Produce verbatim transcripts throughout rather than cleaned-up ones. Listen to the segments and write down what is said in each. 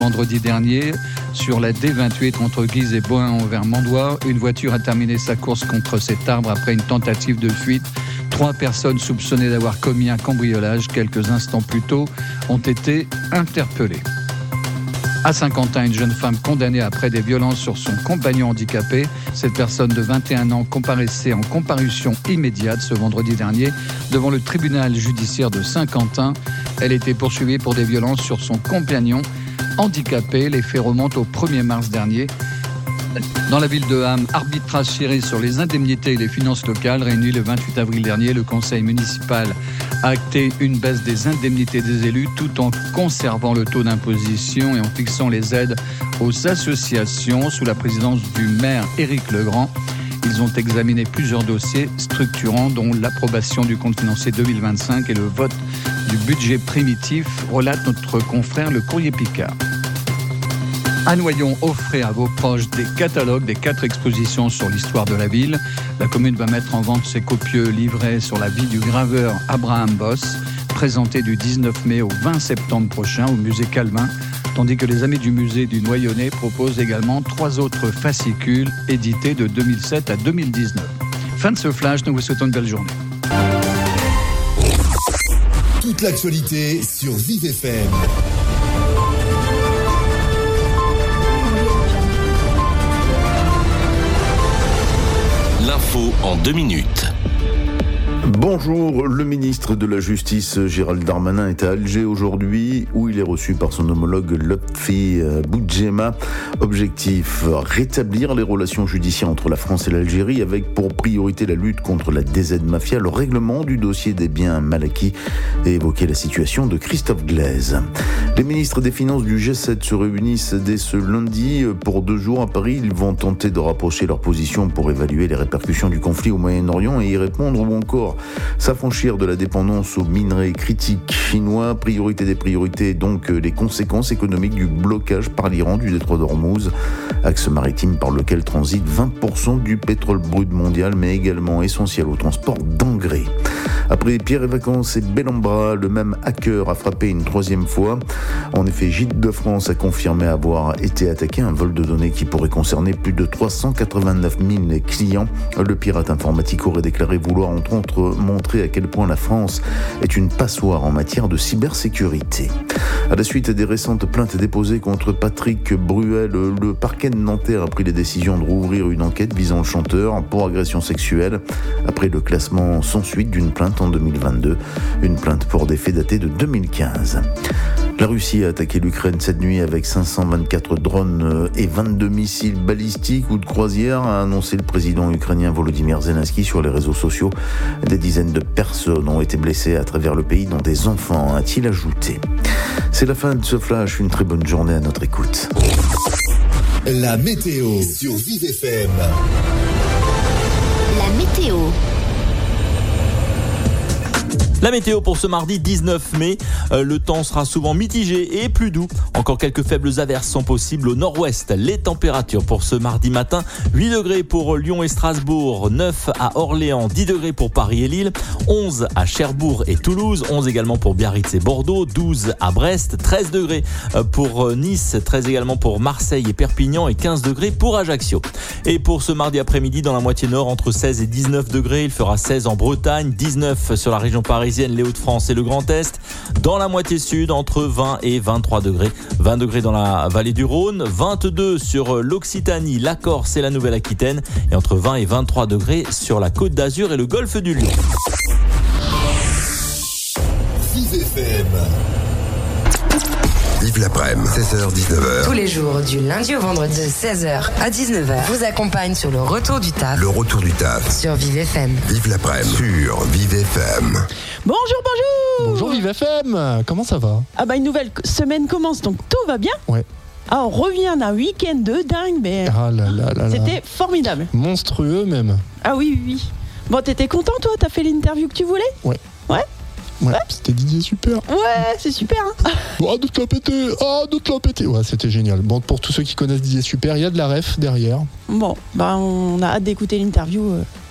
Vendredi dernier, sur la D vingt-huit entre Guise et Bohain vers Mandois, une voiture a terminé sa course contre cet arbre après une tentative de fuite. Trois personnes soupçonnées d'avoir commis un cambriolage quelques instants plus tôt ont été interpellées. À Saint-Quentin, une jeune femme condamnée après des violences sur son compagnon handicapé. Cette personne de vingt et un ans comparaissait en comparution immédiate ce vendredi dernier devant le tribunal judiciaire de Saint-Quentin. Elle était poursuivie pour des violences sur son compagnon handicapé. Les faits remontent au premier mars dernier. Dans la ville de Ham, arbitrage serré sur les indemnités et les finances locales. Réuni le vingt-huit avril dernier, le conseil municipal a acté une baisse des indemnités des élus tout en conservant le taux d'imposition et en fixant les aides aux associations sous la présidence du maire Éric Legrand. Ils ont examiné plusieurs dossiers structurants dont l'approbation du compte financier deux mille vingt-cinq et le vote du budget primitif, relate notre confrère Le Courrier Picard. À Noyon, offrez à vos proches des catalogues des quatre expositions sur l'histoire de la ville. La commune va mettre en vente ses copieux livrets sur la vie du graveur Abraham Boss, présenté du dix-neuf mai au vingt septembre prochain au musée Calvin, tandis que les amis du musée du Noyonnais proposent également trois autres fascicules édités de deux mille sept à deux mille dix-neuf. Fin de ce flash, nous vous souhaitons une belle journée. Toute l'actualité sur Vive F M. L'info en deux minutes. Bonjour, le ministre de la Justice Gérald Darmanin est à Alger aujourd'hui où il est reçu par son homologue Lotfi Boudjema. Objectif, rétablir les relations judiciaires entre la France et l'Algérie avec pour priorité la lutte contre la D Z Mafia, le règlement du dossier des biens mal acquis et évoquer la situation de Christophe Glaise. Les ministres des Finances du G sept se réunissent dès ce lundi pour deux jours à Paris. Ils vont tenter de rapprocher leurs positions pour évaluer les répercussions du conflit au Moyen-Orient et y répondre ou encore s'affranchir de la dépendance aux minerais critiques chinois. Priorité des priorités, donc les conséquences économiques du blocage par l'Iran du détroit d'Ormuz, axe maritime par lequel transite vingt pour cent du pétrole brut mondial, mais également essentiel au transport d'engrais. Après Pierre et Vacances et Bellambra, le même hacker a frappé une troisième fois. En effet, Gîtes de France a confirmé avoir été attaqué, un vol de données qui pourrait concerner plus de trois cent quatre-vingt-neuf mille clients. Le pirate informatique aurait déclaré vouloir entre autres montrer à quel point la France est une passoire en matière de cybersécurité. À la suite des récentes plaintes déposées contre Patrick Bruel, le parquet de Nanterre a pris la décision de rouvrir une enquête visant le chanteur pour agression sexuelle après le classement sans suite d'une plainte en deux mille vingt-deux, une plainte pour des faits datés de deux mille quinze. La Russie a attaqué l'Ukraine cette nuit avec cinq cent vingt-quatre drones et vingt-deux missiles balistiques ou de croisière, a annoncé le président ukrainien Volodymyr Zelensky sur les réseaux sociaux. Des dizaines de personnes ont été blessées à travers le pays, dont des enfants, a-t-il ajouté. C'est la fin de ce flash, une très bonne journée à notre écoute. La météo sur Vive F M. La météo. La météo pour ce mardi dix-neuf mai, euh, le temps sera souvent mitigé et plus doux. Encore quelques faibles averses sont possibles au nord-ouest. Les températures pour ce mardi matin, huit degrés pour Lyon et Strasbourg, neuf à Orléans, dix degrés pour Paris et Lille, onze à Cherbourg et Toulouse, onze également pour Biarritz et Bordeaux, douze à Brest, treize degrés pour Nice, treize également pour Marseille et Perpignan et quinze degrés pour Ajaccio. Et pour ce mardi après-midi, dans la moitié nord, entre seize et dix-neuf degrés, il fera seize en Bretagne, dix-neuf sur la région parisienne, les Hauts-de-France et le Grand Est. Dans la moitié sud, entre vingt et vingt-trois degrés. vingt degrés dans la vallée du Rhône, vingt-deux sur l'Occitanie, la Corse et la Nouvelle-Aquitaine. Et entre vingt et vingt-trois degrés sur la Côte d'Azur et le golfe du Lion. Vive F M. Vive l'après-midi, seize heures dix-neuf heures. Tous les jours, du lundi au vendredi, de seize heures à dix-neuf heures, vous accompagne sur le retour du taf. Le retour du taf. Sur Vive F M. Vive l'après-midi sur Vive F M. Bonjour, bonjour. Bonjour Vive F M, comment ça va? Ah bah une nouvelle semaine commence, donc tout va bien. Ouais. Ah, on revient d'un week-end de dingue, mais ah là là là c'était là. formidable. Monstrueux même. Ah oui, oui, oui. Bon, t'étais content toi? T'as fait l'interview que tu voulais? Ouais. Ouais. Ouais, ouais. C'était Didier super. Ouais, c'est super. Hein. Ah, de te la péter. Ah, de te la péter. Ouais, c'était génial. Bon, pour tous ceux qui connaissent Didier super, il y a de la ref derrière. Bon, bah on a hâte d'écouter l'interview. Euh,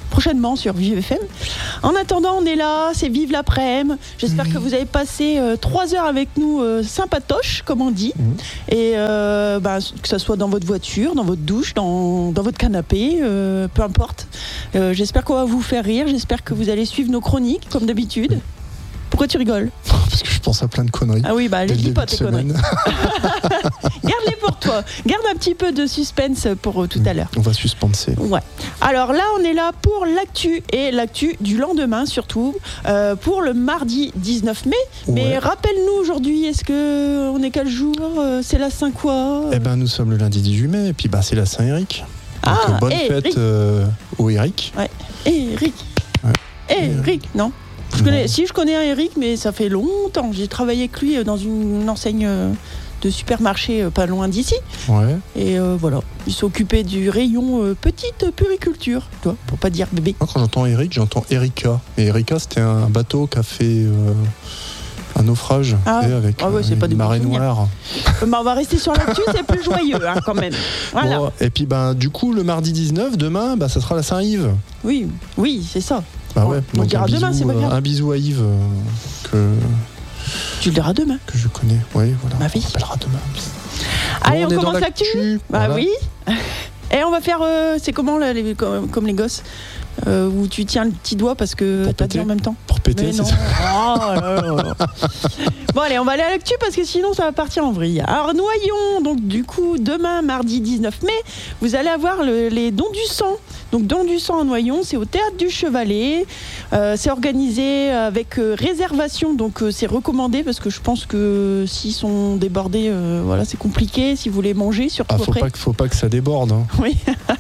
prochainement sur Vive F M. En attendant, on est là, c'est Vive l'après-midi. J'espère Mmh. que vous avez passé euh, trois heures avec nous, euh, sympatoches, comme on dit. Mmh. Et euh, bah, que ça soit dans votre voiture, dans votre douche, dans, dans votre canapé, euh, peu importe. Euh, j'espère qu'on va vous faire rire, j'espère que vous allez suivre nos chroniques, comme d'habitude. Pourquoi tu rigoles ? Parce que je pense à plein de conneries. Ah oui, bah les Dès le dis pas début tes de conneries. semaine. Garde-les pour toi. Garde un petit peu de suspense pour euh, tout à l'heure. On va suspenser. Ouais. Alors là, on est là pour l'actu et l'actu du lendemain surtout, euh, pour le mardi dix-neuf mai. Ouais. Mais rappelle-nous aujourd'hui, est-ce que on est quel jour ? Euh, C'est la Saint quoi ? Eh ben, nous sommes le lundi dix-huit mai, et puis bah, c'est la Saint-Éric. Donc, Ah, euh, bonne Éric. fête euh, au Éric. Ouais. Eric. Ouais. Eric, non. Je connais, si je connais un Eric, mais ça fait longtemps. J'ai travaillé avec lui dans une enseigne de supermarché pas loin d'ici. Ouais. Et euh, voilà, il s'occupait du rayon euh, petite puriculture, toi, pour pas dire bébé. Moi, quand j'entends Eric, j'entends Erika. Et Erika, c'était un bateau qui a fait euh, un naufrage Ah. tu sais, avec Ah ouais, c'est une pas des bons marée souvenirs. noire. Euh, bah, on va rester sur l'actu, c'est plus joyeux hein, quand même. Voilà. Bon, et puis ben, du coup, le mardi dix-neuf, demain, bah, ça sera la Saint-Yves. Oui, oui, c'est ça. Bah Bon, ouais, on donc dira un demain, bisou, c'est pas euh, grave. un bisou à Yves euh, que, Tu le diras demain. que je connais. Oui, voilà. Bah oui. On rappellera demain. Allez, Bon, on, est dans commence l'actu. l'actu, Bah voilà. oui. Et on va faire, euh, c'est comment là, les, comme, comme les gosses, euh, où tu tiens le petit doigt parce que Pour t'as dit péter. en même temps. Pour péter, Mais c'est non. ça. Oh là là. Bon allez, on va aller à l'actu parce que sinon ça va partir en vrille. Alors Noyon, donc du coup demain mardi dix-neuf mai, vous allez avoir le- les dons du sang. Donc dons du sang à Noyon, c'est au Théâtre du Chevalet. Euh, c'est organisé avec euh, réservation, donc euh, c'est recommandé parce que je pense que s'ils sont débordés, euh, voilà, c'est compliqué. Si vous voulez manger, surtout Ah, faut après. pas, que- faut pas que ça déborde. Hein. Oui.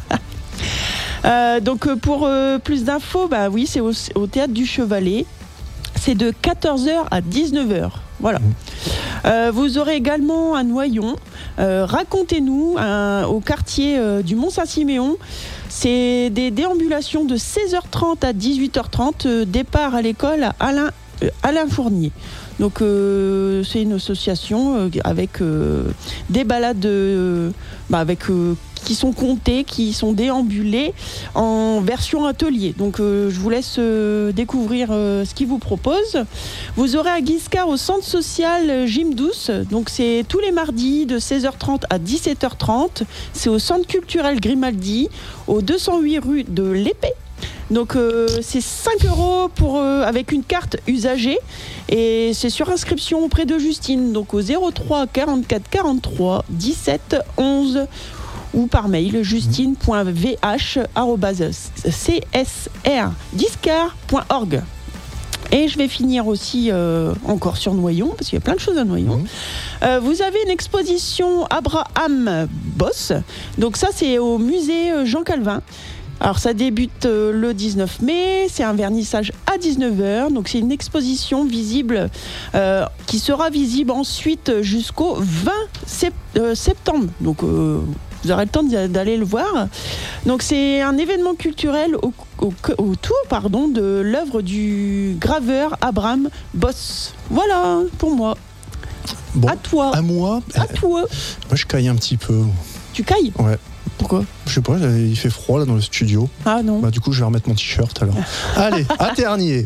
Euh, donc euh, pour euh, plus d'infos, bah oui, c'est au, au Théâtre du Chevalet. C'est de quatorze heures à dix-neuf heures. Voilà. Euh, vous aurez également à Noyon, euh, Racontez-nous, un- au quartier euh, du Mont-Saint-Siméon. C'est des déambulations de seize heures trente à dix-huit heures trente, euh, départ à l'école à Alain, euh, Alain Fournier. Donc euh, c'est une association euh, avec euh, des balades euh, bah, avec, euh, qui sont comptées, qui sont déambulées en version atelier. Donc euh, je vous laisse euh, découvrir euh, ce qu'ils vous proposent. Vous aurez à Guiscard au centre social euh, Gym douce. Donc c'est tous les mardis de seize heures trente à dix-sept heures trente. C'est au centre culturel Grimaldi, au deux cent huit rue de l'Épée. Donc euh, c'est cinq euros pour, euh, avec une carte usagée et c'est sur inscription auprès de Justine, donc au zéro trois quarante-quatre quarante-trois dix-sept onze ou par mail justine point v h arobase c s r discar point org. Et je vais finir aussi euh, encore sur Noyon, parce qu'il y a plein de choses à Noyon. Mmh. Euh, vous avez une exposition Abraham Boss. Donc ça, c'est au musée Jean Calvin. Alors ça débute euh, le dix-neuf mai, c'est un vernissage à dix-neuf heures, donc c'est une exposition visible euh, qui sera visible ensuite jusqu'au vingt septembre. Donc euh, vous aurez le temps d'aller le voir. Donc c'est un événement culturel au, au, autour pardon, de l'œuvre du graveur Abraham Boss. Voilà pour moi. Bon, à toi. À moi. À euh, toi. Moi je caille un petit peu. Tu cailles ? Ouais. Pourquoi ? Je sais pas, il fait froid là dans le studio. Ah non. Bah, du coup, je vais remettre mon t-shirt alors. Allez, à Ternier.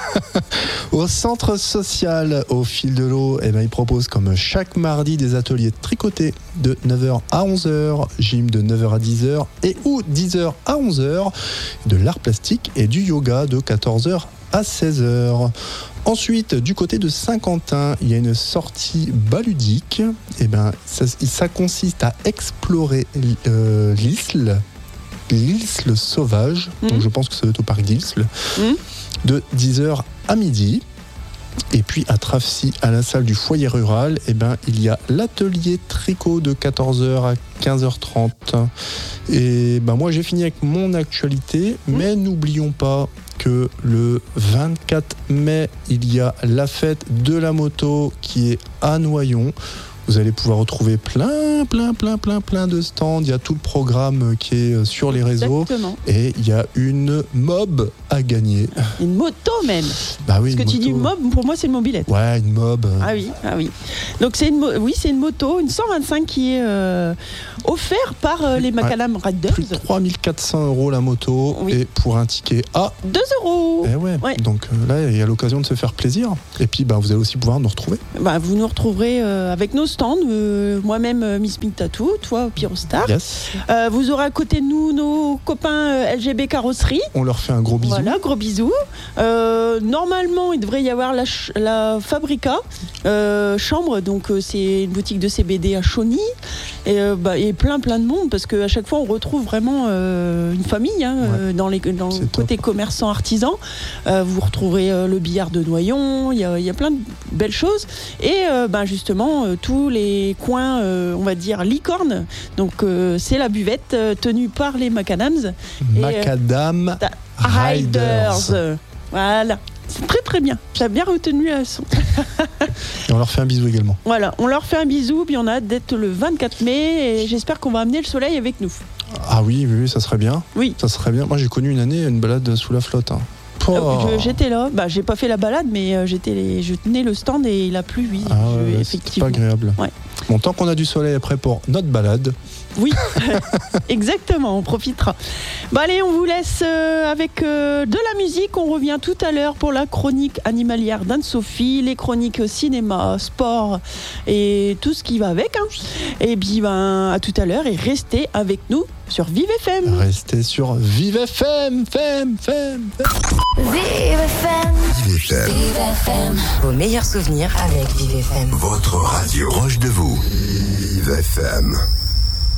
Au centre social au fil de l'eau, eh ben, il propose comme chaque mardi des ateliers tricotés de neuf heures à onze heures, gym de neuf heures à dix heures et ou dix heures à onze heures, de l'art plastique et du yoga de quatorze heures à seize heures. Ensuite, du côté de Saint-Quentin, il y a une sortie baludique. Et ben, ça, ça consiste à explorer euh, l'Isle, l'Isle sauvage. Mmh. Donc, je pense que ça va être au parc d'Isle, mmh. de dix heures à midi. Et puis à Travcy, à la salle du foyer rural, eh ben, il y a l'atelier tricot de quatorze heures à quinze heures trente. Et ben, moi, j'ai fini avec mon actualité, mmh. mais n'oublions pas que le vingt-quatre mai, il y a la fête de la moto qui est à Noyon. Vous allez pouvoir retrouver plein, plein, plein, plein, plein de stands. Il y a tout le programme qui est sur les réseaux. Exactement. Et il y a une mob à gagner. Une moto même. Bah oui. Parce que une tu moto. dis mob, pour moi c'est une mobilette. Ouais, une mob. Ah oui, ah oui. Donc c'est une, mo- oui, c'est une moto, une cent vingt-cinq qui est euh, offerte par euh, les Macadam Riders. Plus de trois mille quatre cents euros la moto Oui. et pour un ticket à deux euros. Eh ouais. Ouais. Donc euh, là, il y a l'occasion de se faire plaisir. Et puis, bah, vous allez aussi pouvoir nous retrouver. Bah, vous nous retrouverez euh, avec nos stands, euh, moi-même euh, Miss Pink Tattoo, toi Pyrostar. Yes. Euh, vous aurez à côté de nous nos copains euh, L G B Carrosserie. On leur fait un gros bisou. Voilà, gros bisous. Euh, normalement, il devrait y avoir la, ch- la Fabrica euh, chambre, donc euh, c'est une boutique de C B D à Chauny, et, euh, bah, et plein plein de monde parce qu'à chaque fois on retrouve vraiment euh, une famille hein, Ouais. euh, dans, les, dans le C'est côté commerçant artisan. Euh, vous retrouverez euh, le billard de Noyon, il y a, il y a plein de belles choses, et euh, bah, justement euh, tous les coins, euh, on va dire licorne. Donc euh, c'est la buvette euh, tenue par les Macadams. Et, euh, Macadam Ta- Riders. Riders. Voilà. C'est très très bien. J'ai bien retenu la son. Et on leur fait un bisou également. Voilà, on leur fait un bisou, puis on a hâte d'être le vingt-quatre mai et j'espère qu'on va amener le soleil avec nous. Ah oui, oui, oui, ça serait bien. Oui. Ça serait bien. Moi, j'ai connu une année une balade sous la flotte. Hein. Oh. Euh, je- j'étais là, bah, j'ai pas fait la balade, mais euh, j'étais les- je tenais le stand et il a plu, oui. Ah Je- ouais, c'était effectivement. pas agréable. Ouais. Bon, tant qu'on a du soleil après pour notre balade, Oui, exactement, on profitera. Bon allez, on vous laisse euh, avec euh, de la musique. On revient tout à l'heure pour la chronique animalière d'Anne-Sophie, les chroniques cinéma, sport et tout ce qui va avec. Hein. Et puis ben, à tout à l'heure et restez avec nous sur Vive F M. restez sur Vive F M, F M, F M. Vive F M. Vive F M, Vive F M. Vos meilleurs souvenirs avec Vive F M. votre radio proche de vous. Vive F M.